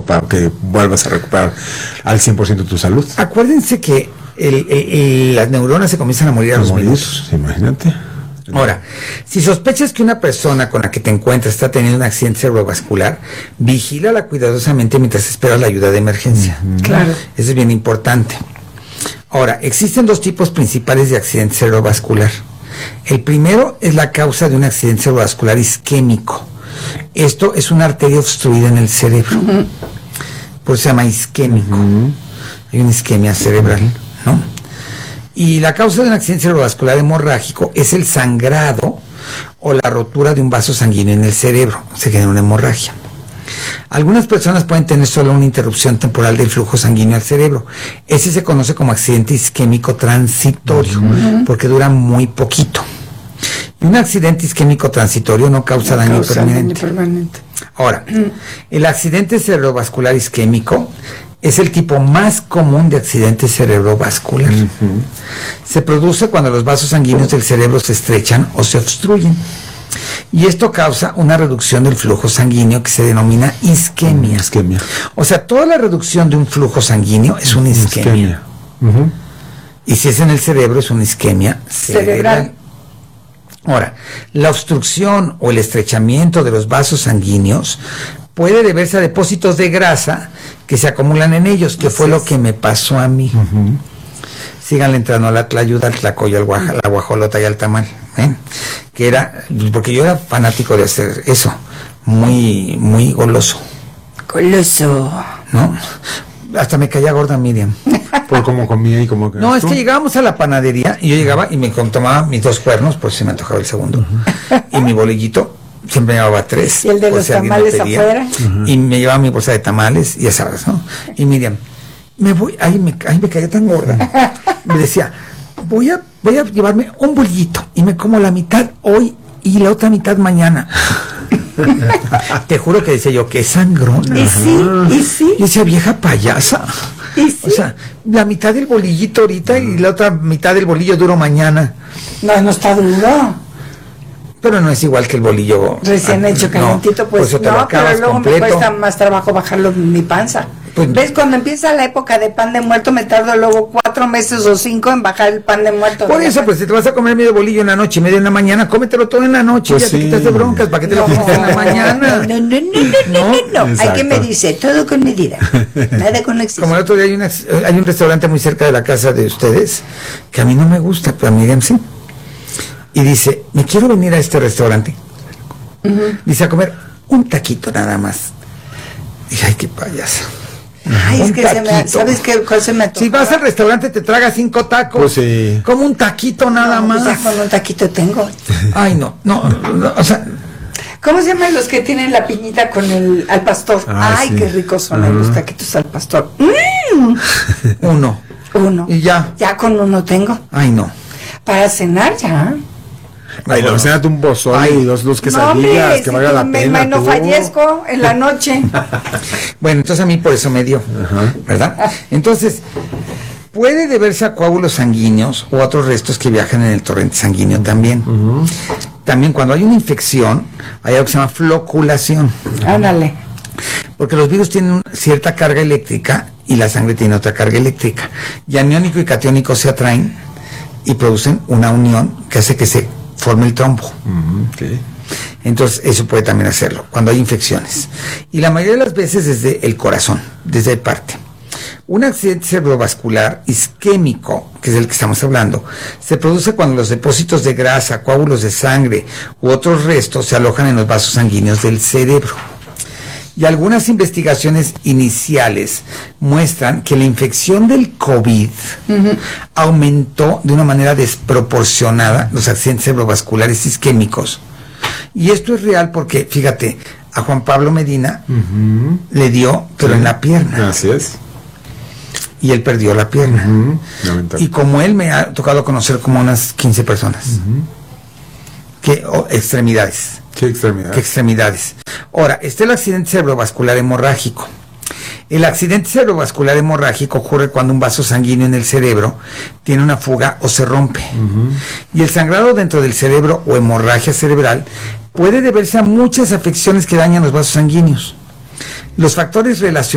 para que vuelvas a recuperar al 100% tu salud. Acuérdense que las neuronas se comienzan a morir a los minutos. Imagínate. Ahora, si sospechas que una persona con la que te encuentras está teniendo un accidente cerebrovascular, vigílala cuidadosamente mientras esperas la ayuda de emergencia. Claro. Eso es bien importante. Ahora, existen dos tipos principales de accidente cerebrovascular. El primero es la causa de un accidente cerebrovascular isquémico. Esto es una arteria obstruida en el cerebro. Por eso se llama isquémico. Hay una isquemia cerebral, ¿no? Y la causa de un accidente cerebrovascular hemorrágico es el sangrado o la rotura de un vaso sanguíneo en el cerebro. Se genera una hemorragia. Algunas personas pueden tener solo una interrupción temporal del flujo sanguíneo al cerebro. Ese se conoce como accidente isquémico transitorio, porque dura muy poquito. Y un accidente isquémico transitorio no causa daño permanente. Ahora, el accidente cerebrovascular isquémico es el tipo más común de accidente cerebrovascular. Se produce cuando los vasos sanguíneos del cerebro se estrechan o se obstruyen. Y esto causa una reducción del flujo sanguíneo que se denomina isquemia. O sea, toda la reducción de un flujo sanguíneo es una isquemia. Y si es en el cerebro, es una isquemia cerebral. Ahora, la obstrucción o el estrechamiento de los vasos sanguíneos puede deberse a depósitos de grasa que se acumulan en ellos, que fue lo que me pasó a mí. Síganle entrando a la tlayuda, al tlacoyo, a la guajolota y al tamal. Que era, porque yo era fanático de hacer eso, muy, muy goloso. Goloso. ¿No? Hasta me caía gorda Miriam. Por cómo comía y cómo... No, es que llegábamos a la panadería y yo llegaba y me tomaba mis 2 cuernos, por si me antojaba el segundo. Y mi bolillito, siempre me llevaba 3. Y el de los tamales afuera. Y me llevaba mi bolsa de tamales, y ya sabes, ¿no? Y Miriam, ahí me caía tan gorda. Me decía, voy a llevarme un bolillito y me como la mitad hoy y la otra mitad mañana. Te juro que decía yo, qué sangrona. Y sí. Yo decía, vieja payasa. ¿Y sí? O sea, la mitad del bolillito ahorita y la otra mitad del bolillo duro mañana. No está duro. Pero no es igual que el bolillo recién hecho, calentito, pues no, pero luego completo. Me cuesta más trabajo bajarlo en mi panza. Pues, ¿ves? Cuando empieza la época de pan de muerto, me tardo luego 4 meses o 5 en bajar el pan de muerto. Por eso, pues si te vas a comer medio bolillo en la noche y medio en la mañana, cómetelo todo en la noche, pues ya sí. Te quitas de broncas, ¿para qué te lo comes en la mañana? No. Hay que medirse, todo con medida, nada con exceso. Como el otro día hay un restaurante muy cerca de la casa de ustedes, que a mí no me gusta, pero a Miriam sí. Y dice, me quiero venir a este restaurante. Dice, a comer un taquito nada más. Dije, ay, qué payasa. Ay, es que ¿sabes qué cosa me toca? Si vas al restaurante te tragas 5 tacos. Pues sí. Como un taquito nada más. Pues con un taquito tengo. Ay, no, o sea. ¿Cómo se llaman los que tienen la piñita con al pastor? Ay, sí. Qué ricos son los taquitos al pastor. Uno. Y ya. Ya con uno tengo. Ay, no. Para cenar ya. Ay, no, cénate un pozole y dos quesadillas, que valga la pena. No fallezco en la noche. Bueno, entonces a mí por eso me dio, ¿verdad? Entonces, puede deberse a coágulos sanguíneos u otros restos que viajan en el torrente sanguíneo también. También cuando hay una infección, hay algo que se llama floculación. Ándale. Porque los virus tienen cierta carga eléctrica y la sangre tiene otra carga eléctrica. Y aniónico y catiónico se atraen y producen una unión que hace que se forme el trombo. Entonces eso puede también hacerlo cuando hay infecciones, y la mayoría de las veces desde el corazón, desde ahí parte. Un accidente cerebrovascular isquémico, que es el que estamos hablando, se produce cuando los depósitos de grasa, coágulos de sangre u otros restos se alojan en los vasos sanguíneos del cerebro. Y algunas investigaciones iniciales muestran que la infección del COVID aumentó de una manera desproporcionada los accidentes cerebrovasculares isquémicos. Y esto es real porque, fíjate, a Juan Pablo Medina le dio, pero en la pierna. Así es. Y él perdió la pierna. Y como él me ha tocado conocer como unas 15 personas. Extremidades. ¿Qué extremidades? ¿Qué extremidades? Ahora, está el accidente cerebrovascular hemorrágico. El accidente cerebrovascular hemorrágico ocurre cuando un vaso sanguíneo en el cerebro tiene una fuga o se rompe. Y el sangrado dentro del cerebro o hemorragia cerebral puede deberse a muchas afecciones que dañan los vasos sanguíneos. Los factores relacionados